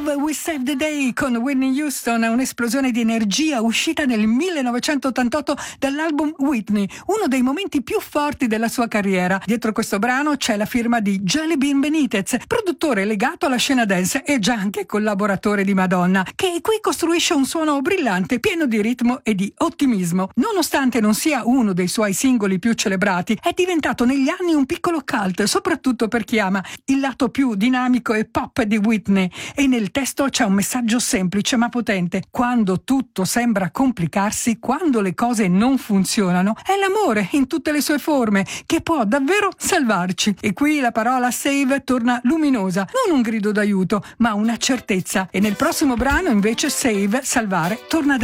Love We Save the Day con Whitney Houston, un'esplosione di energia uscita nel 1988 dall'album Whitney, uno dei momenti più forti della sua carriera. Dietro questo brano c'è la firma di Jelly Bean Benitez, produttore legato alla scena dance e già anche collaboratore di Madonna, che qui costruisce un suono brillante, pieno di ritmo e di ottimismo. Nonostante non sia uno dei suoi singoli più celebrati, è diventato negli anni un piccolo cult, soprattutto per chi ama il lato più dinamico e pop di Whitney. E nel testo c'è un messaggio semplice ma potente: quando tutto sembra complicarsi, quando le cose non funzionano, è l'amore in tutte le sue forme che può davvero salvarci. E qui la parola save torna luminosa, non un grido d'aiuto ma una certezza. E nel prossimo brano invece save, salvare, torna ad